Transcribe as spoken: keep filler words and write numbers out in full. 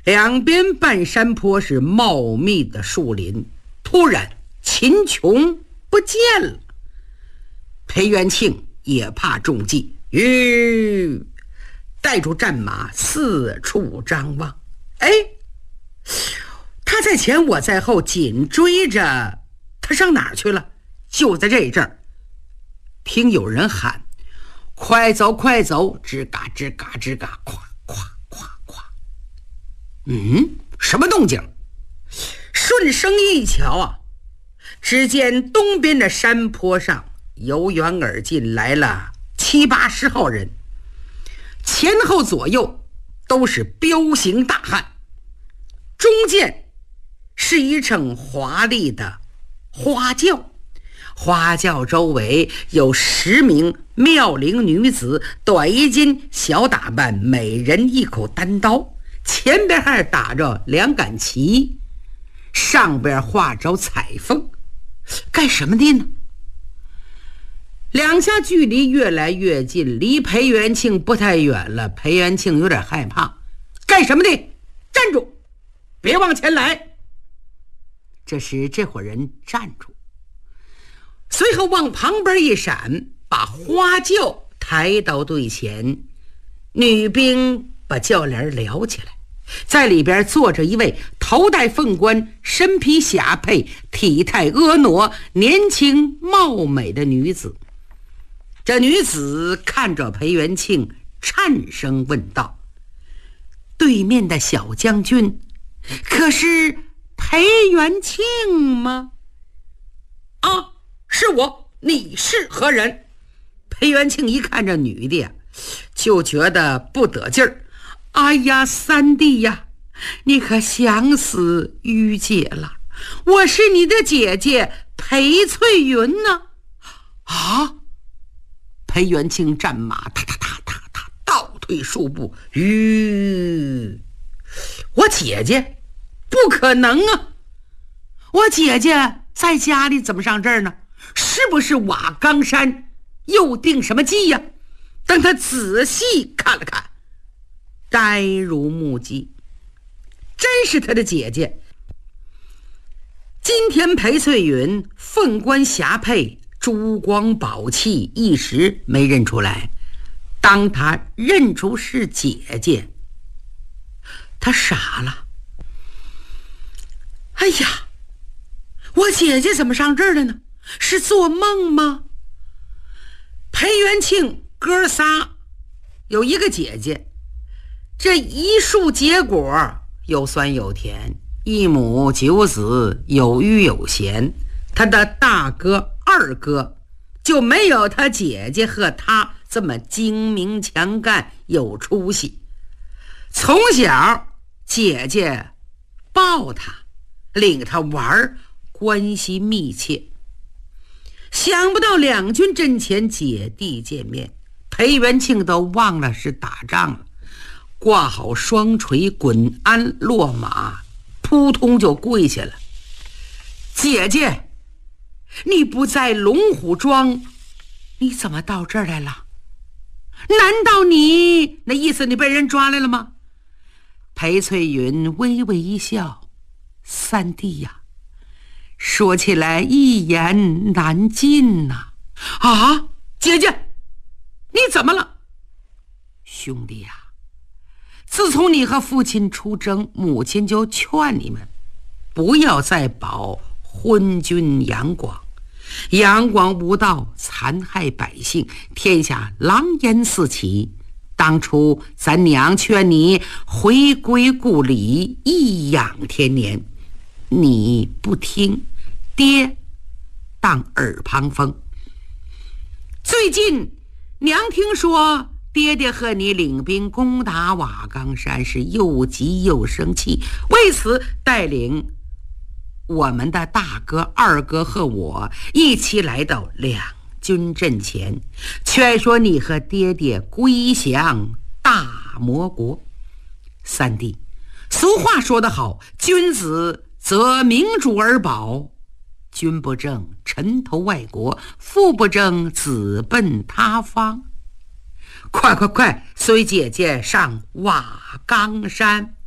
两边半山坡是茂密的树林，突然秦琼不见了。裴元庆也怕中计，吁，带住战马四处张望。哎，他在前，我在后，紧追着。他上哪儿去了？就在这阵儿，听有人喊：“快走，快走！”吱嘎吱嘎吱嘎，咵咵咵咵。嗯，什么动静？顺声一瞧啊，只见东边的山坡上由远而近来了七八十号人，前后左右都是彪形大汉，中间是一乘华丽的花轿，花轿周围有十名妙龄女子，短衣襟，小打扮，每人一口单刀，前边还打着两杆旗，上边画着彩凤，干什么的呢？两下距离越来越近，离裴元庆不太远了。裴元庆有点害怕，干什么的？站住，别往前来。这时这伙人站住，随后往旁边一闪，把花轿抬到队前。女兵把轿帘撩起来，在里边坐着一位头戴凤冠，身披霞帔，体态婀娜，年轻貌美的女子。这女子看着裴元庆，颤声问道：“对面的小将军可是裴元庆吗？”“啊，是我，你是何人？”裴元庆一看这女的呀，就觉得不得劲儿。“哎呀，三弟呀，你可想死于姐了，我是你的姐姐裴翠云呢。”“啊！”裴元庆战马踏踏踏踏踏倒退数步，吁，我姐姐？不可能啊！我姐姐在家里怎么上这儿呢？是不是瓦岗山又定什么计呀？”等他仔细看了看，呆如木鸡，真是他的姐姐。今天裴翠云凤冠霞帔，珠光宝气，一时没认出来。当他认出是姐姐，他傻了。哎呀，我姐姐怎么上这儿了呢？是做梦吗？裴元庆哥仨有一个姐姐，这一树结果，有酸有甜，一母九子，有余有闲。他的大哥二哥就没有他姐姐和他这么精明强干有出息。从小姐姐抱他，领他玩，关系密切。想不到两军阵前姐弟见面，裴元庆都忘了是打仗了，挂好双锤，滚鞍落马，扑通就跪下了。“姐姐，你不在龙虎庄，你怎么到这儿来了？难道你那意思你被人抓来了吗？”裴翠云微微一笑：“三弟呀，说起来一言难尽呐。”“啊，姐姐，你怎么了？”“兄弟呀，自从你和父亲出征，母亲就劝你们不要再保昏君杨广。杨广无道，残害百姓，天下狼烟四起。当初咱娘劝你回归故里，颐养天年，你不听，爹当耳旁风。最近娘听说爹爹和你领兵攻打瓦岗山，是又急又生气，为此带领我们的大哥二哥和我一起来到两军阵前，劝说你和爹爹归降大魔国。三弟，俗话说得好，君子则明主而保，君不正臣投外国，父不正子奔他方。快快快，随姐姐上瓦岗山。”